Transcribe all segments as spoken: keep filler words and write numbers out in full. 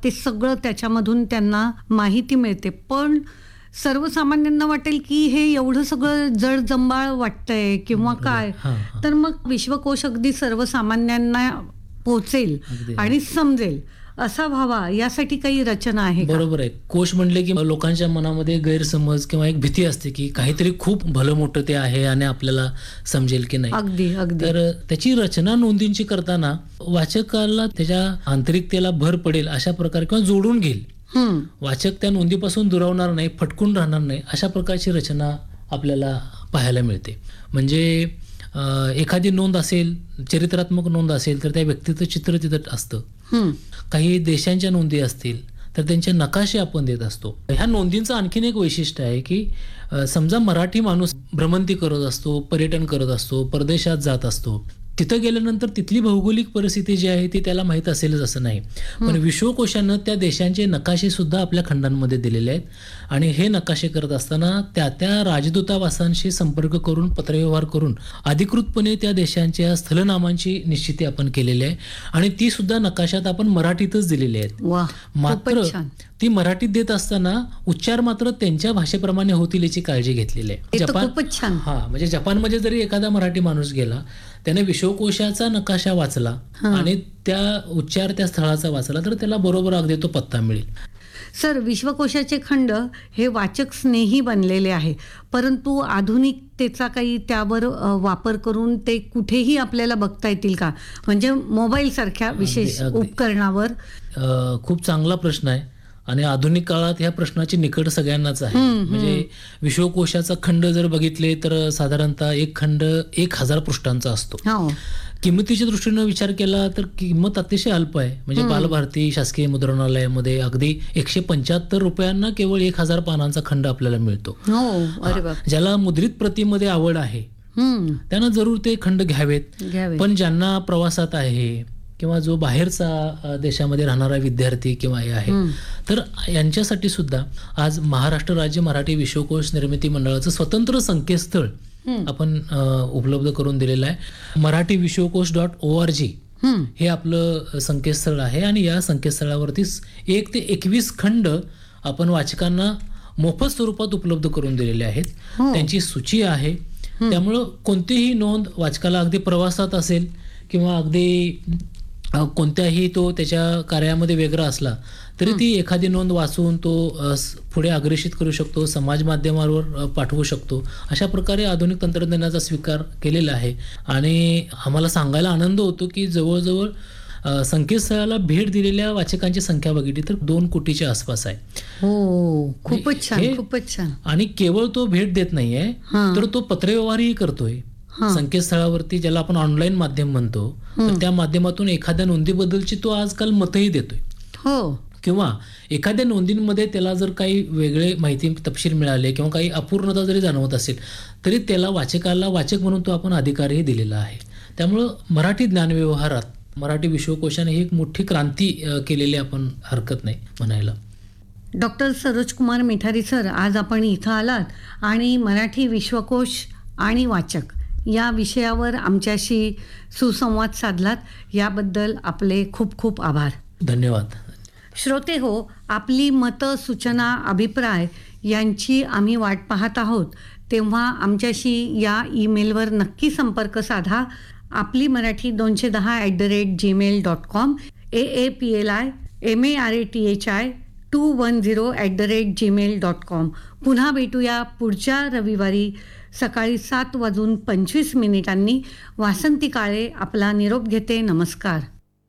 ते सगळं त्याच्यामधून त्यांना माहिती मिळते. पण सर्वसामान्यांना वाटेल की हे एवढं सगळं जडजंबाळ वाटतंय किंवा काय, हां, हां. तर मग विश्वकोश अगदी सर्वसामान्यांना पोहोचेल अगदी. आणि समजेल असा व्हावा, यासाठी काही रचना आहे का? बरोबर आहे. कोश म्हणले की लोकांच्या मनामध्ये गैरसमज किंवा एक भीती असते की काहीतरी खूप भलं मोठं ते आहे आणि आपल्याला समजेल की नाही. अगदी अगदी तर त्याची रचना नोंदींची करताना वाचकाला त्याच्या आंतरिकतेला भर पडेल अशा प्रकारे किंवा जोडून घेईल. हम्म. वाचक त्या नोंदीपासून दुरावणार नाही, फटकून राहणार नाही, अशा प्रकारची रचना आपल्याला पाहायला मिळते. म्हणजे अ, एखादी नोंद असेल, चरित्रात्मक नोंद असेल, तर त्या व्यक्तीचं चित्र तिथं असतं. हम्म. काही देशांच्या नोंदी असतील तर त्यांचे नकाशे आपण देत असतो. ह्या नोंदींचं आणखीन एक वैशिष्ट्य आहे की अ, समजा मराठी माणूस भ्रमंती करत असतो, पर्यटन करत असतो, परदेशात जात असतो. तिथं गेल्यानंतर तिथली भौगोलिक परिस्थिती जी आहे ती त्याला माहीत असेलच असं नाही. पण विश्वकोशानं त्या देशांचे नकाशे सुद्धा आपल्या खंडांमध्ये दिलेले आहेत आणि हे नकाशे करत असताना त्या त्या राजदूतावासांशी संपर्क करून, पत्रव्यवहार करून अधिकृतपणे त्या देशांच्या स्थलनामांची निश्चिती आपण केलेली आहे आणि ती सुद्धा नकाशात आपण मराठीतच दिलेली आहेत. वा, मात्र खूपच छान. ती मराठीत देत असताना उच्चार मात्र त्यांच्या भाषेप्रमाणे होतील याची काळजी घेतलेली आहे. हे तर खूपच छान. हा म्हणजे जपानमध्ये जरी एखादा मराठी माणूस गेला, त्याने विश्वकोशाचा नकाशा वाचला आणि त्या उच्चार त्या स्थळाचा वाचला तर त्याला बरोबर अगदी तो पत्ता मिळेल. सर, विश्वकोशाचे खंड हे वाचक स्नेही बनलेले आहे, परंतु आधुनिकतेचा काही त्यावर अ, वापर करून ते कुठेही आपल्याला बघता येतील का? म्हणजे मोबाईल सारख्या विशेष अगदी. उपकरणावर. अ, खूप चांगला प्रश्न आहे आणि आधुनिक काळात ह्या प्रश्नाची निकड सगळ्यांनाच आहे. म्हणजे विश्वकोशाचा खंड जर बघितले तर साधारणतः एक खंड एक हजार पृष्ठांचा असतो. हो. किंमतीच्या दृष्टीनं विचार केला तर किंमत अतिशय अल्प आहे. म्हणजे बालभारती शासकीय मुद्रणालयामध्ये अगदी एकशे पंच्याहत्तर रुपयांना केवळ एक हजार पानांचा खंड आपल्याला मिळतो. हो. अरे बाप. ज्याला मुद्रित प्रतीमध्ये आवड आहे हम्म. त्यांना जरूर ते खंड घ्यावेत. घ्यावे. पण ज्यांना प्रवासात आहे किंवा जो बाहेरचा अ, देशामध्ये राहणारा विद्यार्थी किंवा हे आहे, तर यांच्यासाठी सुद्धा आज महाराष्ट्र राज्य मराठी विश्वकोश निर्मिती मंडळाचं स्वतंत्र संकेतस्थळ आपण अ, उपलब्ध करून दिलेलं आहे. मराठी विश्वकोश डॉट ओ आर जी हम्म. हे आपलं संकेतस्थळ आहे आणि या संकेतस्थळावरती एक ते एकवीस खंड आपण वाचकांना मोफत स्वरूपात उपलब्ध करून दिलेले आहेत. हो. त्यांची सूची आहे. त्यामुळं कोणतीही नोंद वाचकाला अगदी प्रवासात असेल किंवा अगदी अ, कोणत्याही तो त्याच्या कार्यामध्ये वेगळा असला तरी ती एखादी नोंद वाचून तो अ, स- पुढे अग्रेषित करू शकतो, समाज माध्यमावर अ, पाठवू शकतो. अशा प्रकारे आधुनिक तंत्रज्ञानाचा स्वीकार केलेला आहे आणि आम्हाला सांगायला आनंद होतो की जवळजवळ अ, संकेतस्थळाला भेट दिलेल्या वाचकांची संख्या बघितली तर दोन कोटीच्या आसपास आहे. हो. खूपच छान. हे- खूपच छान. आणि केवळ तो भेट देत नाहीये हां. तर तो पत्रव्यवहारही करतोय. संकेतस्थळावरती ज्याला आपण ऑनलाईन माध्यम म्हणतो, तर त्या माध्यमातून एखाद्या नोंदीबद्दलची तो आजकाल मतही देतोय. हो. किंवा एखाद्या नोंदींमध्ये त्याला जर काही वेगळे माहिती तपशील मिळाले किंवा काही अपूर्णता जरी जाणवत असेल तरी त्याला वाचकाला वाचक म्हणून तो आपण अधिकारही दिलेला आहे. त्यामुळं मराठी ज्ञानव्यवहारात मराठी विश्वकोशाने ही एक मोठी क्रांती अ, केलेली आपण हरकत नाही म्हणायला. डॉक्टर सरोजकुमार मिठारी सर, आज आपण इथं आलात आणि मराठी विश्वकोश आणि वाचक या विषयावर आमच्याशी सुसंवाद साधलात, याबद्दल आपले खूप खूप आभार. धन्यवाद. श्रोते हो, आपली मतं, सूचना, अभिप्राय यांची आम्ही वाट पाहत आहोत. तेव्हा आमच्याशी या ईमेलवर नक्की संपर्क साधा. आपली मराठी दोनशे दहा at the rate Gmail dot com, A A P L I M A R A T H I to one zero at the rate Gmail dot com. पुन्हा भेटूया पुढच्या रविवारी सकाळी सात वाजून पंचवीस मिनिटांनी. वासंती काळे आपला निरोप घेते. नमस्कार.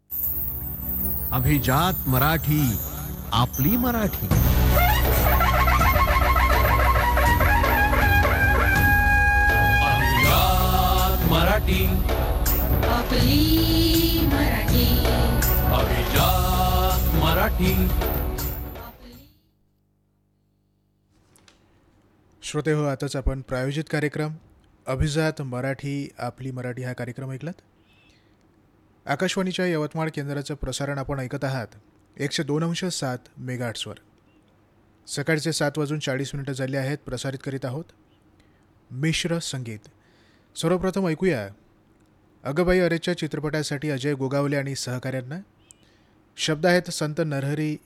अभिजात मराठी, आपली मराठी. अभिजात मराठी, आपली मराठी. अभिजात मराठी. श्रोते हो, आताच आपण प्रायोजित कार्यक्रम अभिजात मराठी आपली मराठी हा कार्यक्रम ऐकलात. आकाशवाणीच्या यवतमाळ केंद्राचं प्रसारण आपण ऐकत आहात एकशे दोन अंश सात मेगाहर्ट्झवर. सकाळचे सात वाजून चाळीस मिनिटं झाले आहेत. प्रसारित करीत आहोत मिश्र संगीत. सर्वप्रथम ऐकूया अगबाई अरेच्या चित्रपटासाठी अजय गोगावले आणि सहकाऱ्यांना. शब्द आहेत संत नरहरी